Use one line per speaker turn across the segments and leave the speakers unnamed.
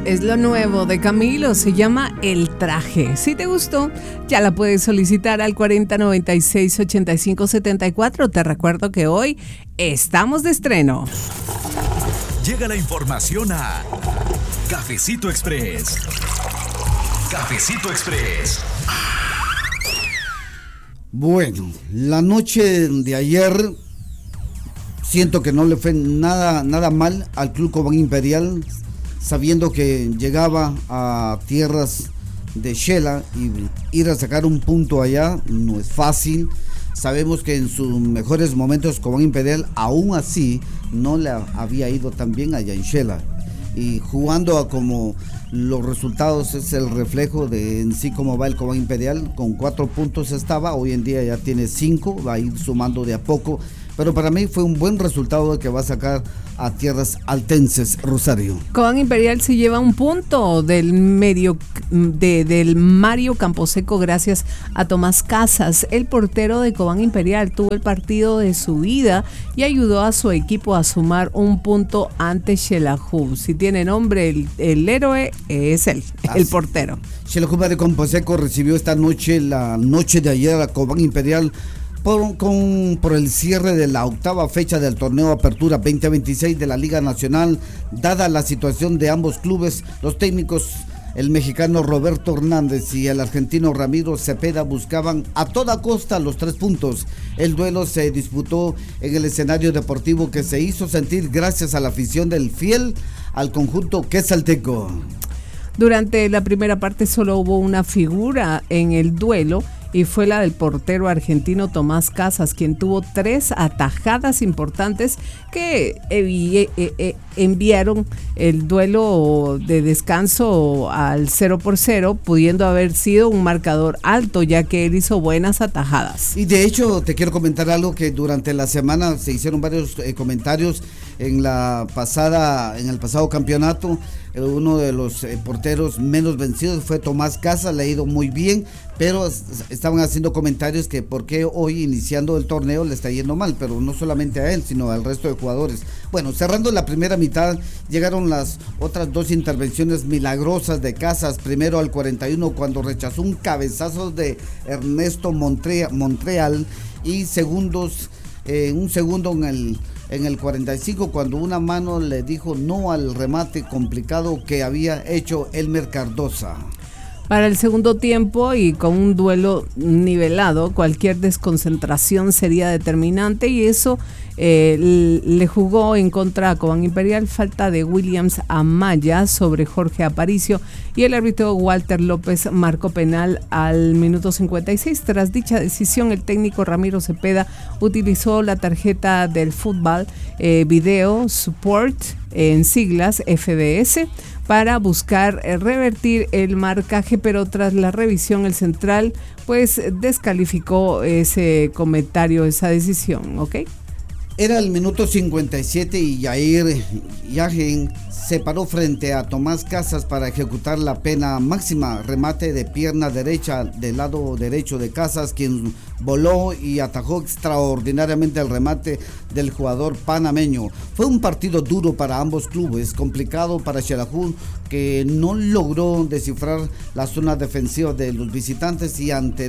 Es lo nuevo de Camilo, se llama El Traje. Si te gustó, ya la puedes solicitar al 4096-8574. Te recuerdo que hoy estamos de estreno.
Llega la información a Cafecito Express. Cafecito Express.
Bueno, la noche de ayer siento que no le fue nada mal al Club Cobán Imperial, sabiendo que llegaba a tierras de Shela y ir a sacar un punto allá no es fácil. Sabemos que en sus mejores momentos Cobán Imperial aún así no le había ido tan bien allá en Shela, y jugando a como los resultados es el reflejo de en sí cómo va el Cobán Imperial. Con 4 puntos estaba, hoy en día ya tiene 5, va a ir sumando de a poco, pero para mí fue un buen resultado que va a sacar a tierras altenses, Rosario.
Cobán Imperial se lleva un punto del Mario Camposeco gracias a Tomás Casas. El portero de Cobán Imperial tuvo el partido de su vida y ayudó a su equipo a sumar un punto ante Xelajú. Si tiene nombre el héroe, es él, el portero.
Xelajú de Camposeco recibió la noche de ayer a Cobán Imperial por el cierre de la 8ª fecha del torneo Apertura 2026 de la Liga Nacional. Dada la situación de ambos clubes, los técnicos, el mexicano Roberto Hernández y el argentino Ramiro Cepeda, buscaban a toda costa los 3 puntos. El duelo se disputó en el escenario deportivo que se hizo sentir gracias a la afición del fiel al conjunto quetzalteco.
Durante la primera parte solo hubo una figura en el duelo, y fue la del portero argentino Tomás Casas, quien tuvo 3 atajadas importantes que enviaron el duelo de descanso al 0-0, pudiendo haber sido un marcador alto, ya que él hizo buenas atajadas.
Y de hecho te quiero comentar algo que durante la semana se hicieron varios comentarios en el pasado campeonato. Uno de los porteros menos vencidos fue Tomás Casas, le ha ido muy bien, pero estaban haciendo comentarios que por qué hoy iniciando el torneo le está yendo mal, pero no solamente a él, sino al resto de jugadores. Bueno, cerrando la primera mitad, llegaron las otras 2 intervenciones milagrosas de Casas. Primero al 41, cuando rechazó un cabezazo de Ernesto Montreal, y un segundo en el 45, cuando una mano le dijo no al remate complicado que había hecho Elmer Cardosa.
Para el segundo tiempo, y con un duelo nivelado, cualquier desconcentración sería determinante, y eso le jugó en contra a Cobán Imperial. Falta de Williams Amaya sobre Jorge Aparicio, y el árbitro Walter López marcó penal al minuto 56. Tras dicha decisión, el técnico Ramiro Cepeda utilizó la tarjeta del Fútbol Video Support, en siglas FBS, para buscar revertir el marcaje, pero tras la revisión el central pues descalificó ese comentario, esa decisión, ¿ok?
Era el minuto 57 y Jair Yagen se paró frente a Tomás Casas para ejecutar la pena máxima. Remate de pierna derecha del lado derecho de Casas, quien voló y atajó extraordinariamente el remate del jugador panameño. Fue un partido duro para ambos clubes, complicado para Xelajú, que no logró descifrar la zona defensiva de los visitantes, y ante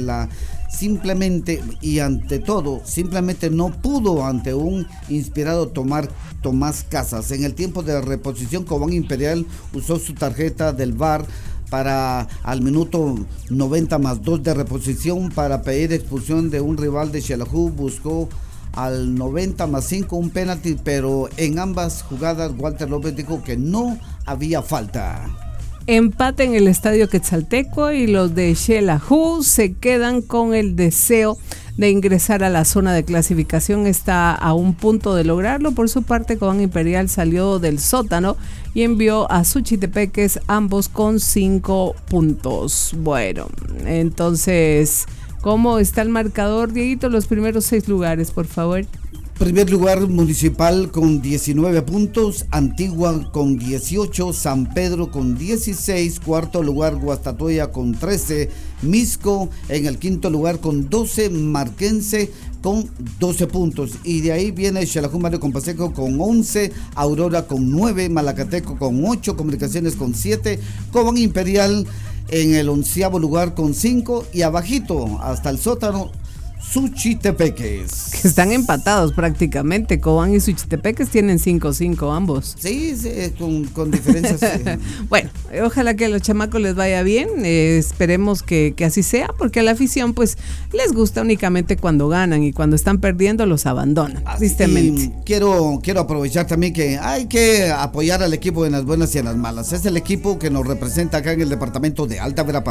todo no pudo ante un inspirado Tomás Casas. En el tiempo de reposición, Cobán Imperial usó su tarjeta del VAR para al minuto 90 más 2 de reposición para pedir expulsión de un rival de Xelajú. Buscó al 90 más 5 un penalti, pero en ambas jugadas Walter López dijo que no había falta.
Empate en el estadio Quetzalteco, y los de Xelajú se quedan con el deseo de ingresar a la zona de clasificación. Está a un punto de lograrlo. Por su parte, Cobán Imperial salió del sótano y envió a Suchitepeques, ambos con 5 puntos. Bueno, entonces, ¿cómo está el marcador, Dieguito? Los primeros 6 lugares, por favor.
Primer lugar Municipal con 19 puntos, Antigua con 18, San Pedro con 16, cuarto lugar Guastatoya con 13, Misco en el quinto lugar con 12, Marquense con 12 puntos, y de ahí viene Xelajú Mario Compaseco con 11, Aurora con 9, Malacateco con 8, Comunicaciones con 7, Cobán Imperial en el 11º lugar con 5, y abajito hasta el sótano Suchitepeques,
que están empatados prácticamente. Cobán y Suchitepeques tienen 5-5 ambos.
Sí, con diferencias.
Bueno, ojalá que a los chamacos les vaya bien, esperemos que así sea, porque a la afición pues les gusta únicamente cuando ganan, y cuando están perdiendo los abandonan, tristemente.
Y quiero aprovechar también que hay que apoyar al equipo en las buenas y en las malas. Es el equipo que nos representa acá en el departamento de Alta Verapaz.